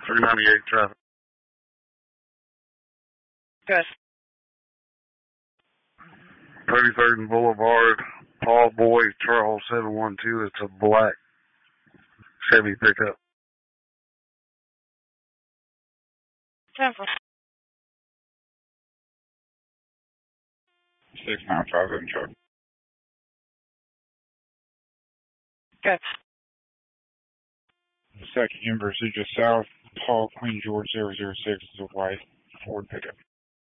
398 traffic. Good. 33rd and Boulevard, Paul Boy, Charles 712. It's a black Chevy pickup. 10-4. 695 truck. Good. Second Inverse, just south, Paul Queen George 006 is a white Ford pickup.